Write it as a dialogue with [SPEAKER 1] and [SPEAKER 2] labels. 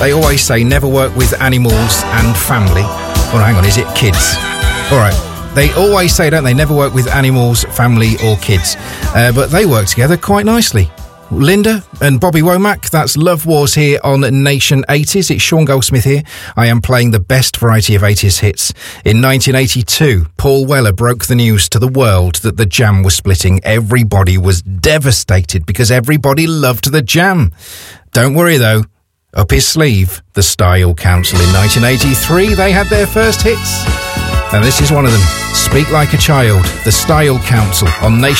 [SPEAKER 1] They always say never work with animals and family. Oh, hang on, is it kids? All right. They always say, don't they, never work with animals, family or kids. But they work together quite nicely. Linda and Bobby Womack, that's Love Wars here on Nation 80s. It's Sean Goldsmith here. I am playing the best variety of 80s hits. In 1982, Paul Weller broke the news to the world that the Jam was splitting. Everybody was devastated because everybody loved the Jam. Don't worry though. Up his sleeve, the Style Council. In 1983, they had their first hits. And this is one of them. Speak Like a Child, the Style Council on Nation